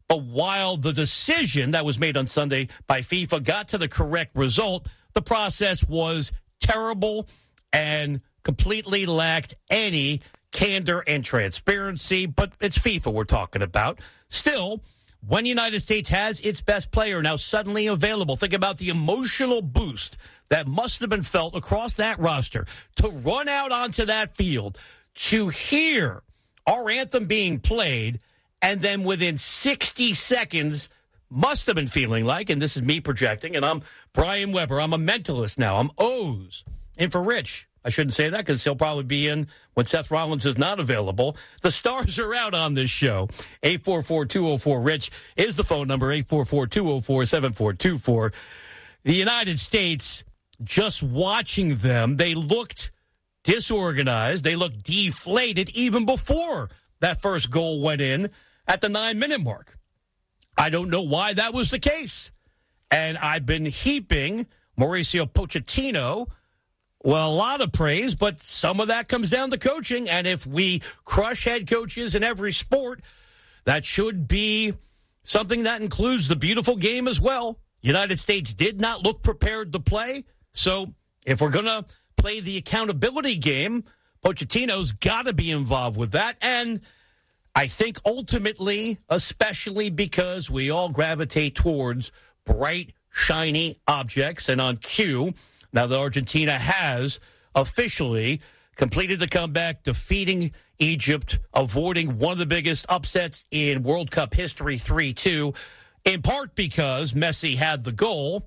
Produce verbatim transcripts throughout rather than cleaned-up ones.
But while the decision that was made on Sunday by FIFA got to the correct result, the process was terrible and completely lacked any candor and transparency. But it's FIFA we're talking about. Still, when the United States has its best player now suddenly available, think about the emotional boost that must have been felt across that roster to run out onto that field, to hear our anthem being played, and then within sixty seconds, must have been feeling like, and this is me projecting, and I'm Brian Weber. I'm a mentalist now. I'm O's. And for Rich, I shouldn't say that because he'll probably be in when Seth Rollins is not available. The stars are out on this show. eight four four, two oh four, RICH is the phone number, eight four four, two oh four, seven four two four. The United States, just watching them, they looked disorganized. They looked deflated even before that first goal went in at the nine-minute mark. I don't know why that was the case. And I've been heaping Mauricio Pochettino, well, a lot of praise, but some of that comes down to coaching. And if we crush head coaches in every sport, that should be something that includes the beautiful game as well. United States did not look prepared to play. So if we're going to play the accountability game, Pochettino's got to be involved with that. And I think ultimately, especially because we all gravitate towards bright, shiny objects. And on cue, now that Argentina has officially completed the comeback, defeating Egypt, avoiding one of the biggest upsets in World Cup history, three two, in part because Messi had the goal.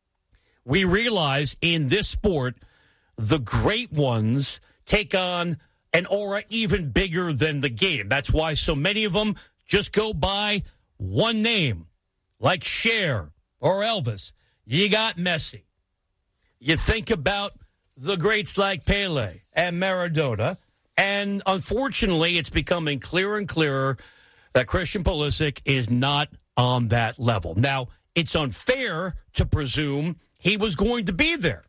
We realize in this sport, the great ones take on an aura even bigger than the game. That's why so many of them just go by one name, like Cher or Elvis. You got Messi. You think about the greats like Pele and Maradona, and unfortunately, it's becoming clearer and clearer that Christian Pulisic is not on that level. Now, it's unfair to presume he was going to be there.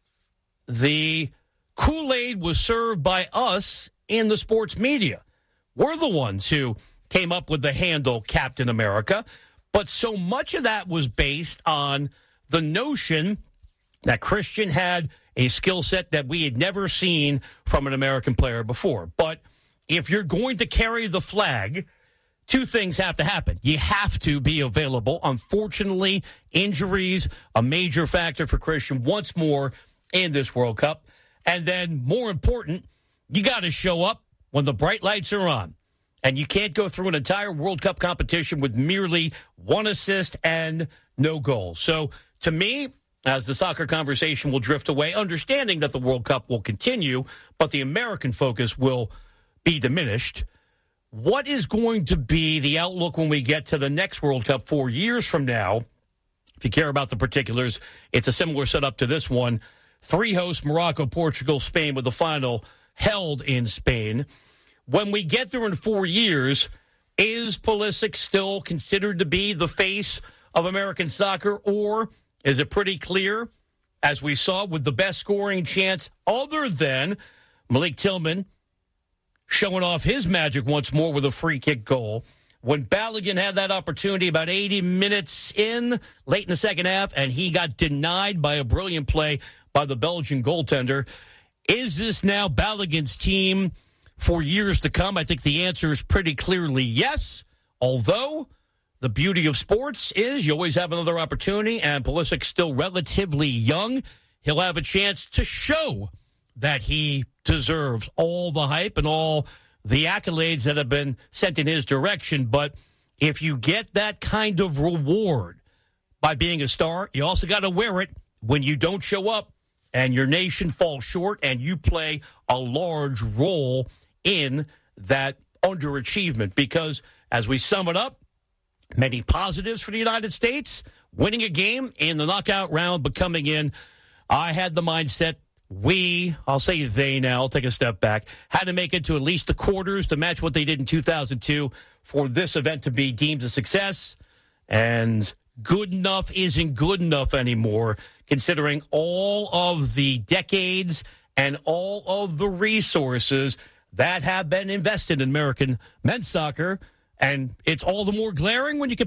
The Kool-Aid was served by us in the sports media. We're the ones who came up with the handle Captain America, but so much of that was based on the notion that Christian had a skill set that we had never seen from an American player before. But if you're going to carry the flag, two things have to happen. You have to be available. Unfortunately, injuries, a major factor for Christian once more in this World Cup. And then, more important, you got to show up when the bright lights are on. And you can't go through an entire World Cup competition with merely one assist and no goal. So, to me, as the soccer conversation will drift away, understanding that the World Cup will continue, but the American focus will be diminished, what is going to be the outlook when we get to the next World Cup four years from now? If you care about the particulars, it's a similar setup to this one. Three hosts, Morocco, Portugal, Spain, with the final held in Spain. When we get there in four years, is Pulisic still considered to be the face of American soccer, or is it pretty clear, as we saw with the best scoring chance other than Malik Tillman showing off his magic once more with a free kick goal, when Balogun had that opportunity about eighty minutes in, late in the second half, and he got denied by a brilliant play by the Belgian goaltender? Is this now Balogun's team for years to come? I think the answer is pretty clearly yes, although the beauty of sports is you always have another opportunity, and Pulisic's still relatively young. He'll have a chance to show that he deserves all the hype and all the accolades that have been sent in his direction. But if you get that kind of reward by being a star, you also got to wear it when you don't show up and your nation falls short and you play a large role in that underachievement. Because as we sum it up, many positives for the United States, winning a game in the knockout round, but coming in, I had the mindset we, I'll say they now, I'll take a step back, had to make it to at least the quarters to match what they did in two thousand two for this event to be deemed a success. And good enough isn't good enough anymore, considering all of the decades and all of the resources that have been invested in American men's soccer. And it's all the more glaring when you can